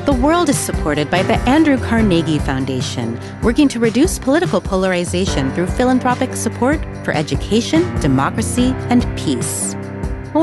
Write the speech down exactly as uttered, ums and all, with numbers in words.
The World is supported by the Andrew Carnegie Foundation, working to reduce political polarization through philanthropic support for education, democracy, and peace.